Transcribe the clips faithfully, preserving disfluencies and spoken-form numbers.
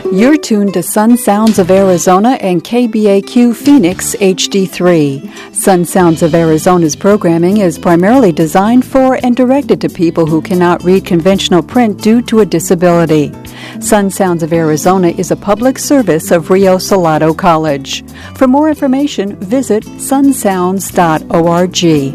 You're tuned to Sun Sounds of Arizona and K B A Q Phoenix H D three. Sun Sounds of Arizona's programming is primarily designed for and directed to people who cannot read conventional print due to a disability. Sun Sounds of Arizona is a public service of Rio Salado College. For more information, visit sun sounds dot org.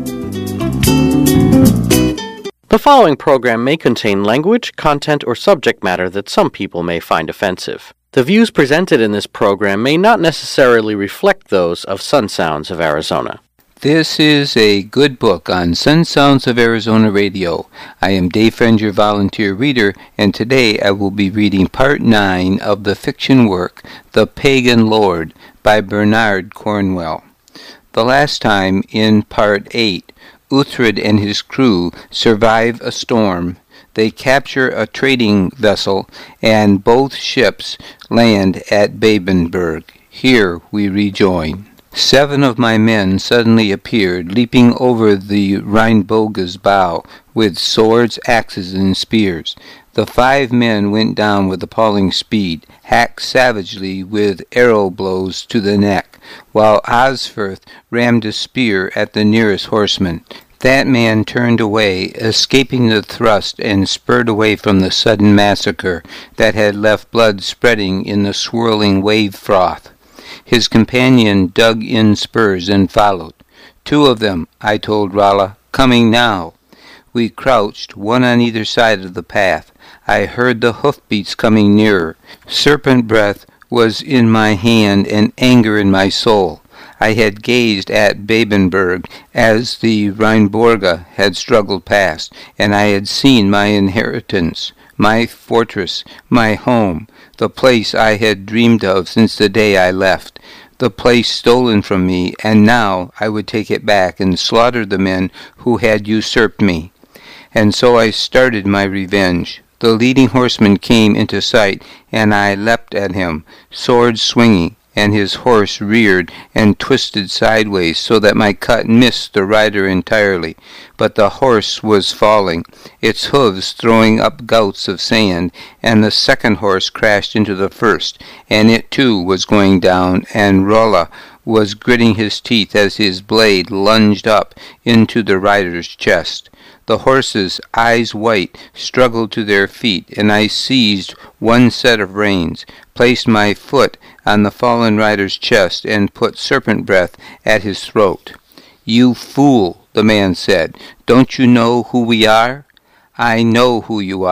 The following program may contain language, content, or subject matter that some people may find offensive. The views presented in this program may not necessarily reflect those of Sun Sounds of Arizona. This is a good book on Sun Sounds of Arizona Radio. I am Dave Friend, your volunteer reader, and today I will be reading Part nine of the fiction work, The Pagan Lord, by Bernard Cornwell. The last time, in Part eight, Uhtred and his crew survive a storm. They capture a trading vessel, and both ships land at Babenberg. Here we rejoin. Seven of my men suddenly appeared, leaping over the Rheinboga's bow with swords, axes, and spears. The five men went down with appalling speed, hacked savagely with arrow blows to the neck, while Osferth rammed a spear at the nearest horseman. That man turned away, escaping the thrust, and spurred away from the sudden massacre that had left blood spreading in the swirling wave froth. His companion dug in spurs and followed. Two of them, I told Rolla, coming now. We crouched, one on either side of the path. I heard the hoofbeats coming nearer. Serpent breath was in my hand and anger in my soul. I had gazed at Babenberg as the Rheinborga had struggled past, and I had seen my inheritance, my fortress, my home, the place I had dreamed of since the day I left, the place stolen from me, and now I would take it back and slaughter the men who had usurped me. And so I started my revenge. The leading horseman came into sight, and I leapt at him, sword swinging, and his horse reared and twisted sideways so that my cut missed the rider entirely. But the horse was falling, its hooves throwing up gouts of sand, and the second horse crashed into the first, and it too was going down, and Rolla was gritting his teeth as his blade lunged up into the rider's chest. The horses, eyes white, struggled to their feet, and I seized one set of reins, placed my foot on the fallen rider's chest, and put serpent breath at his throat. "You fool," the man said, "don't you know who we are?" "I know who you